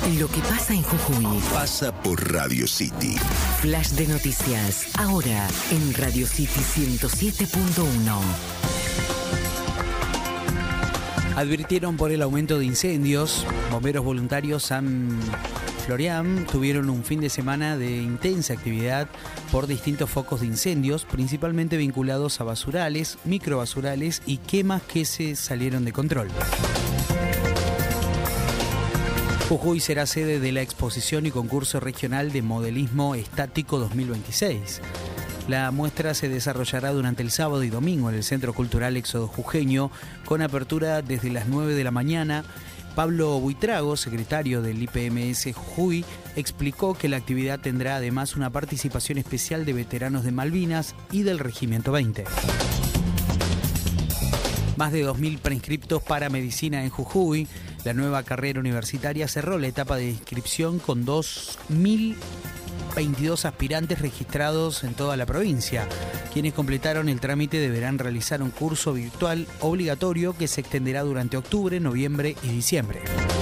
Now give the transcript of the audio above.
Lo que pasa en Jujuy pasa por Radio City. Flash de noticias, ahora en Radio City 107.1. Advirtieron por el aumento de incendios. Bomberos voluntarios San Florian tuvieron un fin de semana de intensa actividad por distintos focos de incendios, principalmente vinculados a basurales, microbasurales y quemas que se salieron de control. Jujuy será sede de la exposición y concurso regional de modelismo estático 2026. La muestra se desarrollará durante el sábado y domingo en el Centro Cultural Éxodo Jujeño, con apertura desde las 9 de la mañana. Pablo Buitrago, secretario del IPMS Jujuy, explicó que la actividad tendrá además una participación especial de veteranos de Malvinas y del Regimiento 20. Más de 2.000 preinscriptos para medicina en Jujuy. La nueva carrera universitaria cerró la etapa de inscripción con 2.022 aspirantes registrados en toda la provincia. Quienes completaron el trámite deberán realizar un curso virtual obligatorio que se extenderá durante octubre, noviembre y diciembre.